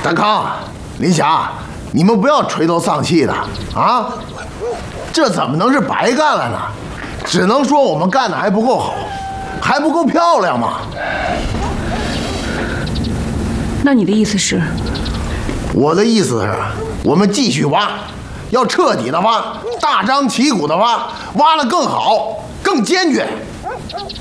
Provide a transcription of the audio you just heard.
达康、林霞，你们不要垂头丧气的啊！这怎么能是白干了呢？只能说我们干的还不够好，还不够漂亮嘛。 那你的意思是？ 我的意思是，我们继续挖，要彻底的挖，大张旗鼓的挖，挖得更好，更坚决。